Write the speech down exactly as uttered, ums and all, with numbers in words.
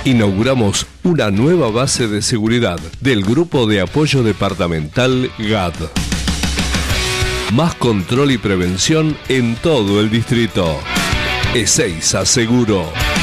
Inauguramos una nueva base de seguridad del Grupo de Apoyo Departamental G A D. Más control y prevención en todo el distrito. Ezeiza Seguro.